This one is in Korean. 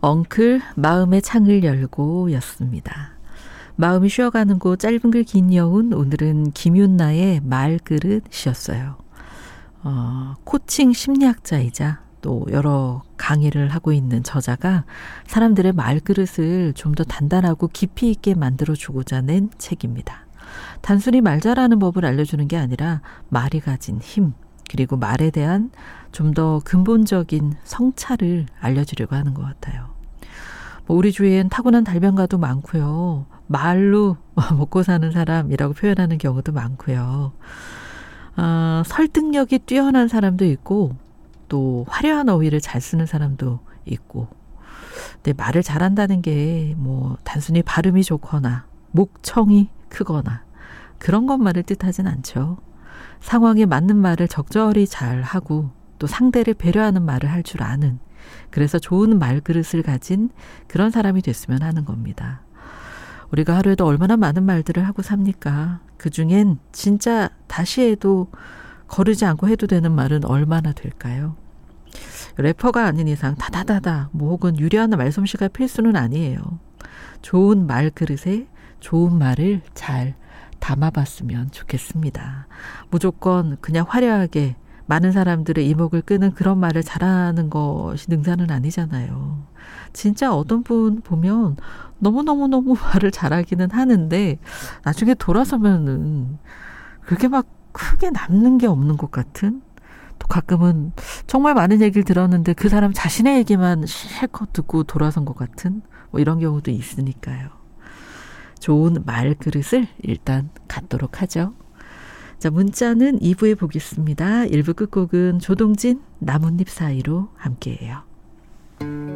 엉클 마음의 창을 열고 였습니다. 마음이 쉬어가는 곳 짧은 글 긴 여운, 오늘은 김윤나의 말그릇이었어요. 코칭 심리학자이자 또 여러 강의를 하고 있는 저자가 사람들의 말그릇을 좀 더 단단하고 깊이 있게 만들어주고자 낸 책입니다. 단순히 말 잘하는 법을 알려주는 게 아니라 말이 가진 힘, 그리고 말에 대한 좀 더 근본적인 성찰을 알려주려고 하는 것 같아요. 우리 주위엔 타고난 달변가도 많고요. 말로 먹고 사는 사람이라고 표현하는 경우도 많고요. 설득력이 뛰어난 사람도 있고 또 화려한 어휘를 잘 쓰는 사람도 있고. 근데 말을 잘한다는 게 뭐 단순히 발음이 좋거나 목청이 크거나 그런 것만을 뜻하진 않죠. 상황에 맞는 말을 적절히 잘 하고 또 상대를 배려하는 말을 할 줄 아는, 그래서 좋은 말그릇을 가진 그런 사람이 됐으면 하는 겁니다. 우리가 하루에도 얼마나 많은 말들을 하고 삽니까? 그중엔 진짜 다시 해도 거르지 않고 해도 되는 말은 얼마나 될까요? 래퍼가 아닌 이상 다다다다 뭐 혹은 유려한 말솜씨가 필수는 아니에요. 좋은 말그릇에 좋은 말을 잘 담아봤으면 좋겠습니다. 무조건 그냥 화려하게 많은 사람들의 이목을 끄는 그런 말을 잘하는 것이 능사는 아니잖아요. 진짜 어떤 분 보면 너무너무너무 말을 잘하기는 하는데 나중에 돌아서면은 그렇게 막 크게 남는 게 없는 것 같은, 또 가끔은 정말 많은 얘기를 들었는데 그 사람 자신의 얘기만 실컷 듣고 돌아선 것 같은 뭐 이런 경우도 있으니까요. 좋은 말그릇을 일단 갖도록 하죠. 자, 문자는 2부에 보겠습니다. 1부 끝곡은 조동진 나뭇잎 사이로 함께해요.